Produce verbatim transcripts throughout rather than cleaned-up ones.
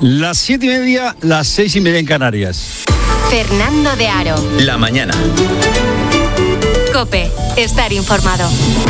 Las siete y media, las seis y media en Canarias. Fernando de Aro. La mañana. COPE. Estar informado.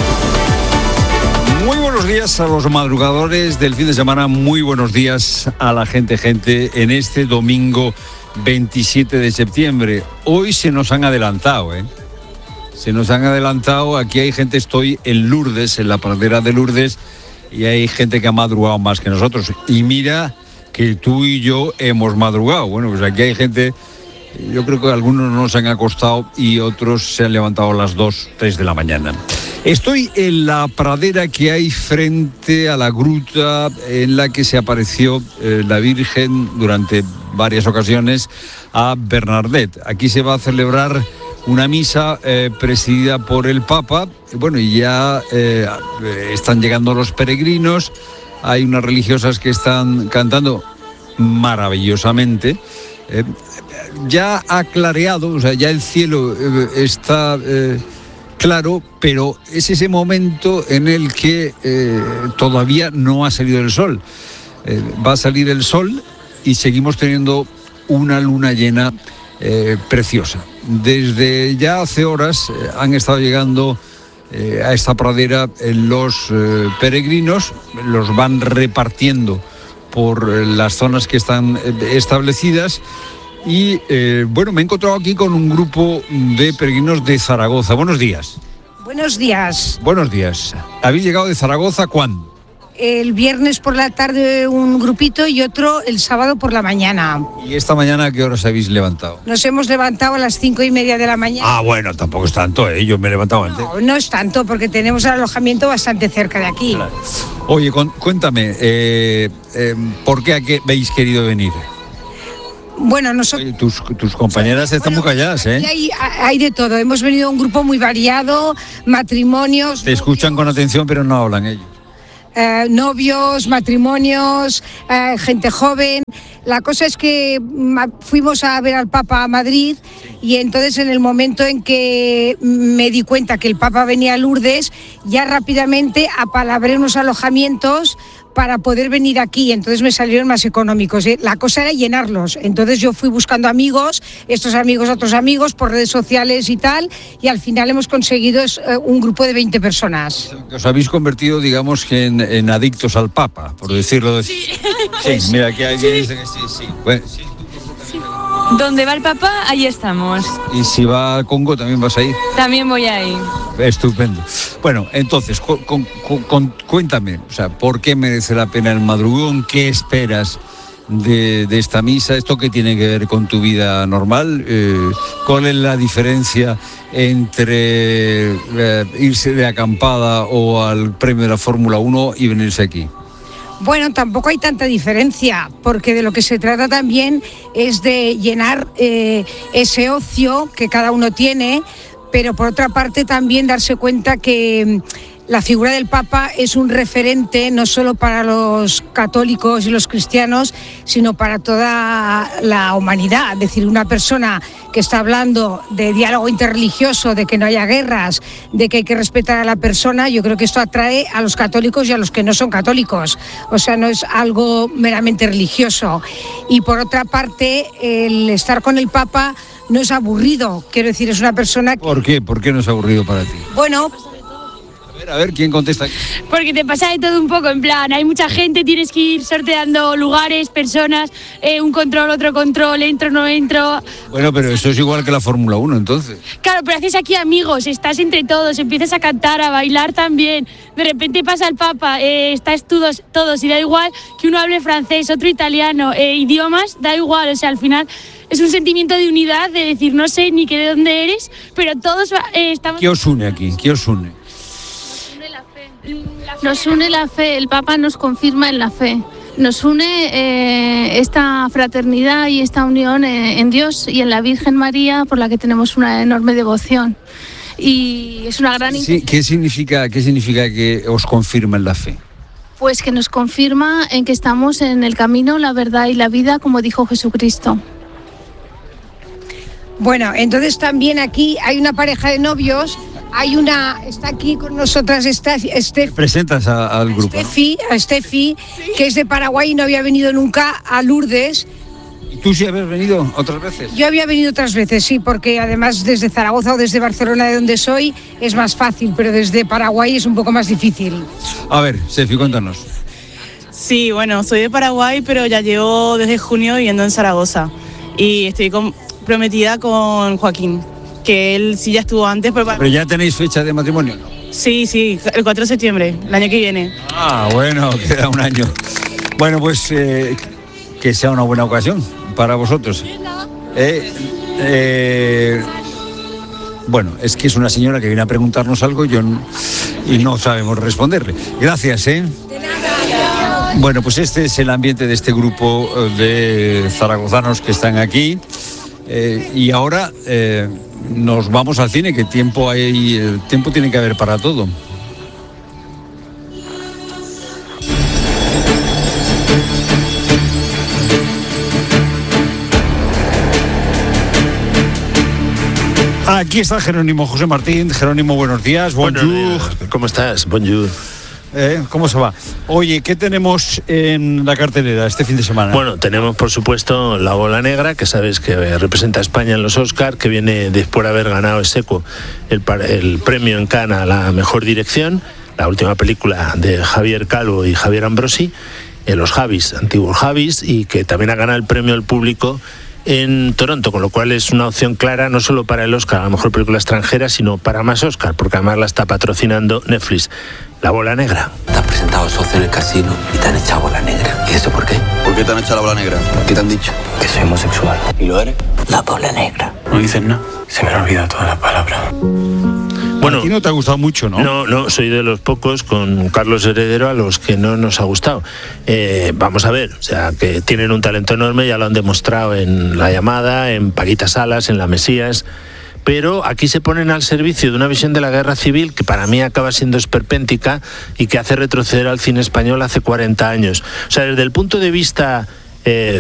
Muy buenos días a los madrugadores del fin de semana. Muy buenos días a la gente, gente, en este domingo veintisiete de septiembre. Hoy se nos han adelantado, ¿eh? Se nos han adelantado. Aquí hay gente, estoy en Lourdes, en la pradera de Lourdes, y hay gente que ha madrugado más que nosotros. Y mira que tú y yo hemos madrugado. Bueno, pues aquí hay gente, yo creo que algunos no se han acostado y otros se han levantado a las dos, tres de la mañana. Estoy en la pradera que hay frente a la gruta en la que se apareció eh, la Virgen durante varias ocasiones a Bernardet. Aquí se va a celebrar una misa eh, presidida por el Papa. Bueno, y ya eh, están llegando los peregrinos. Hay unas religiosas que están cantando maravillosamente. Eh, ya ha clareado, o sea, ya el cielo eh, está eh, claro, pero es ese momento en el que eh, todavía no ha salido el sol. Eh, va a salir el sol y seguimos teniendo una luna llena eh, preciosa. Desde ya hace horas eh, han estado llegando eh, a esta pradera eh, los eh, peregrinos, los van repartiendo por eh, las zonas que están eh, establecidas. Y eh, bueno, me he encontrado aquí con un grupo de peregrinos de Zaragoza. Buenos días. Buenos días. Buenos días. ¿Habéis llegado de Zaragoza cuándo? El viernes por la tarde un grupito y otro el sábado por la mañana. ¿Y esta mañana a qué horas habéis levantado? Nos hemos levantado a las cinco y media de la mañana. Ah, bueno, tampoco es tanto, ¿eh? Yo me he levantado antes. No, no es tanto, porque tenemos el alojamiento bastante cerca de aquí. Claro. Oye, con, cuéntame, eh, eh, ¿por qué a qué habéis querido venir? Bueno, nosotros... Oye, tus, tus compañeras están bueno, muy calladas, ¿eh? Hay, hay de todo. Hemos venido a un grupo muy variado, matrimonios... Te escuchan con atención, pero no hablan ellos. Eh, novios, matrimonios, eh, gente joven. La cosa es que ma, fuimos a ver al Papa a Madrid y entonces en el momento en que me di cuenta que el Papa venía a Lourdes, ya rápidamente apalabré unos alojamientos para poder venir aquí, entonces me salieron más económicos. La cosa era llenarlos, entonces yo fui buscando amigos, estos amigos, otros amigos, por redes sociales y tal, y al final hemos conseguido un grupo de veinte personas. Os habéis convertido, digamos, que en, en adictos al Papa, por decirlo de... Sí, sí, mira, aquí alguien dice que sí, sí. Bueno, sí. Sí. Donde va el Papa, ahí estamos. Y si va a Congo, ¿también vas a ir? También voy a ir. Estupendo. Bueno, entonces, con, con, con, cuéntame, o sea, ¿por qué merece la pena el madrugón? ¿Qué esperas de, de esta misa? ¿Esto qué tiene que ver con tu vida normal? Eh, ¿Cuál es la diferencia entre eh, irse de acampada o al premio de la Fórmula uno y venirse aquí? Bueno, tampoco hay tanta diferencia, porque de lo que se trata también es de llenar eh, ese ocio que cada uno tiene, pero por otra parte también darse cuenta que la figura del Papa es un referente no solo para los católicos y los cristianos, sino para toda la humanidad. Es decir, una persona que está hablando de diálogo interreligioso, de que no haya guerras, de que hay que respetar a la persona, yo creo que esto atrae a los católicos y a los que no son católicos. O sea, no es algo meramente religioso. Y por otra parte, el estar con el Papa no es aburrido, quiero decir, es una persona... Que... ¿Por qué? ¿Por qué no es aburrido para ti? Bueno... A ver, a ver, ¿quién contesta? Porque te pasa de todo un poco, en plan, hay mucha gente, tienes que ir sorteando lugares, personas, eh, un control, otro control, entro, no entro... Bueno, pero eso es igual que la Fórmula uno, entonces. Claro, pero haces aquí amigos, estás entre todos, empiezas a cantar, a bailar también, de repente pasa el Papa, eh, estás todos, todos, y da igual que uno hable francés, otro italiano, eh, idiomas, da igual, o sea, al final... Es un sentimiento de unidad, de decir, no sé ni qué de dónde eres, pero todos eh, estamos... ¿Qué os une aquí? ¿Qué os une? Nos une la fe, el Papa nos confirma en la fe. Nos une eh, esta fraternidad y esta unión eh, en Dios y en la Virgen María, por la que tenemos una enorme devoción. Y es una gran... Sí, ¿qué significa, qué significa que os confirma en la fe? Pues que nos confirma en que estamos en el camino, la verdad y la vida, como dijo Jesucristo. Bueno, entonces también aquí hay una pareja de novios Hay una, está aquí con nosotras Steffi. Presentas a, al grupo. Steffi, a Steffi, que es de Paraguay y no había venido nunca a Lourdes. ¿Y tú sí habías venido otras veces? Yo había venido otras veces, sí, porque además desde Zaragoza o desde Barcelona, de donde soy, es más fácil, pero desde Paraguay es un poco más difícil. A ver, Steffi, cuéntanos. Sí, bueno, soy de Paraguay, pero ya llevo desde junio viviendo en Zaragoza. Y estoy comprometida con Joaquín, que él sí ya estuvo antes. Pero, ¿Pero ya tenéis fecha de matrimonio? Sí, sí, el cuatro de septiembre, el año que viene. Ah, bueno, queda un año. Bueno, pues eh, que sea una buena ocasión para vosotros. Eh, eh, bueno, es que es una señora que viene a preguntarnos algo yo n- y no sabemos responderle. Gracias, ¿eh? Bueno, pues este es el ambiente de este grupo de zaragozanos que están aquí. Eh, y ahora eh, nos vamos al cine, que tiempo hay, el tiempo tiene que haber para todo. Aquí está Jerónimo José Martín. Jerónimo, buenos días. Bonjour. Buenos días. ¿Cómo estás? Bonjour. ¿Eh? ¿Cómo se va? Oye, ¿qué tenemos en la cartelera este fin de semana? Bueno, tenemos por supuesto La Bola Negra, que sabes que representa a España en los Oscar, que viene después de haber ganado ex aequo el, el premio en Cannes a la mejor dirección, la última película de Javier Calvo y Javier Ambrosi, en los Javis, antiguos Javis, y que también ha ganado el premio al público en Toronto, con lo cual es una opción clara no solo para el Oscar a la mejor película extranjera, sino para más Oscar, porque además la está patrocinando Netflix. La Bola Negra. Te has presentado socio en el casino y te han echado bola negra. ¿Y eso por qué? ¿Por qué te han echado la bola negra? ¿Qué te han dicho? Que soy homosexual. ¿Y lo eres? La bola negra. No dices nada. Se me han olvidado todas las palabras. Bueno, a ti no te ha gustado mucho, ¿no? No, no, soy de los pocos con Carlos Heredero a los que no nos ha gustado. Eh, vamos a ver, o sea, que tienen un talento enorme, ya lo han demostrado en La Llamada, en Paquita Salas, en La Mesías, pero aquí se ponen al servicio de una visión de la guerra civil que para mí acaba siendo esperpéntica y que hace retroceder al cine español hace cuarenta años. O sea, desde el punto de vista eh,